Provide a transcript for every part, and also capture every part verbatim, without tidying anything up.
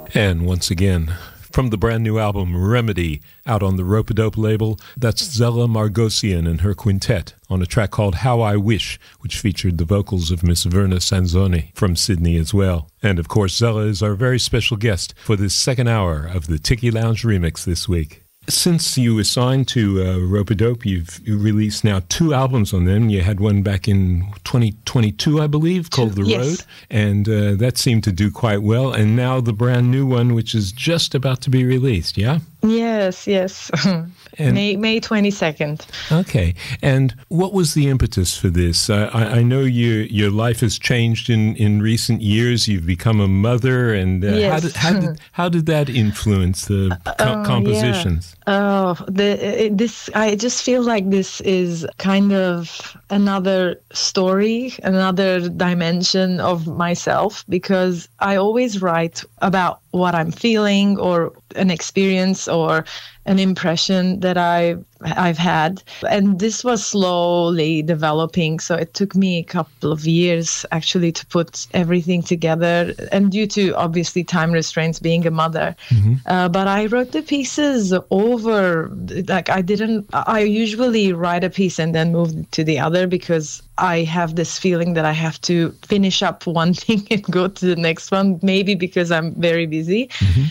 And once again, from the brand new album Remedy, out on the Rope-A-Dope label, that's Zella Margosian and her quintet on a track called How I Wish, which featured the vocals of Miss Verna Sanzoni from Sydney as well. And of course, Zella is our very special guest for this second hour of the Tiki Lounge Remix this week. Since you were signed to uh, Rope-A-Dope, you've you released now two albums on them. You had one back in twenty twenty-two, I believe, called The yes. Road, and uh, that seemed to do quite well. And now the brand new one, which is just about to be released, yeah? Yes, yes. And, May May twenty-second. Okay. And what was the impetus for this? Uh, I, I know you, your life has changed in, in recent years. You've become a mother, and uh, yes. how, did, how, did, how did that influence the co- uh, compositions? Yeah. Oh, the it, this I just feel like this is kind of another story, another dimension of myself, because I always write about what I'm feeling or an experience or an impression that I I've had, and this was slowly developing. So it took me a couple of years actually to put everything together, and due to obviously time restraints, being a mother. Mm-hmm. Uh, but I wrote the pieces over, like I didn't. I usually write a piece and then move to the other because I have this feeling that I have to finish up one thing and go to the next one. Maybe because I'm very busy. Mm-hmm.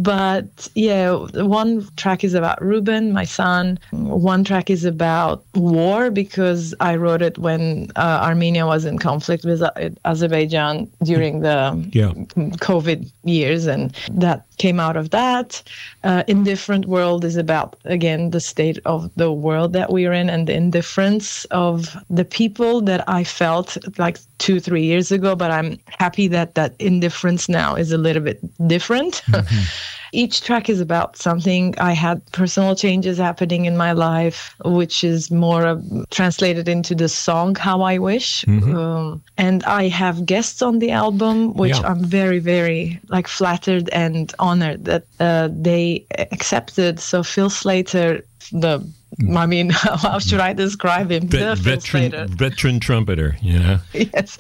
But yeah, one track is about Ruben, my son. One track is about war because I wrote it when uh, Armenia was in conflict with Azerbaijan during the yeah. COVID years, and that came out of that. Uh, Indifferent World is about, again, the state of the world that we're in and the indifference of the people that I felt like two, three years ago. But I'm happy that that indifference now is a little bit different. Mm-hmm. Each track is about something. I had personal changes happening in my life, which is more uh, translated into the song How I Wish. Mm-hmm. Um, and I have guests on the album, which yeah. I'm very, very like flattered and honored that uh, they accepted. So Phil Slater, the I mean, how should I describe him? Be- veteran, veteran trumpeter, yeah. Yes.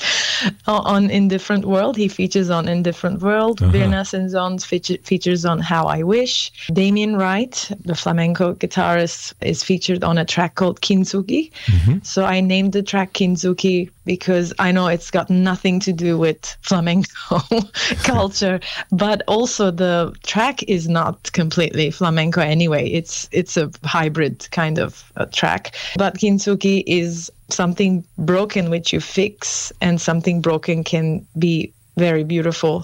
On Indifferent World, he features on Indifferent World. Uh-huh. Verna Sanzoni feature, features on How I Wish. Damien Wright, the flamenco guitarist, is featured on a track called Kintsugi. Mm-hmm. So I named the track Kintsugi because I know it's got nothing to do with flamenco culture, but also the track is not completely flamenco anyway. It's it's a hybrid kind of a track. But Kintsugi is something broken which you fix, and something broken can be very beautiful.